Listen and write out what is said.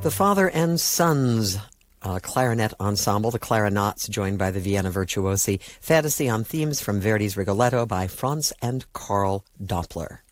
The Father and Sons clarinet ensemble, the Clarinauts, joined by the Vienna Virtuosi. Fantasy on themes from Verdi's Rigoletto by Franz and Karl Doppler.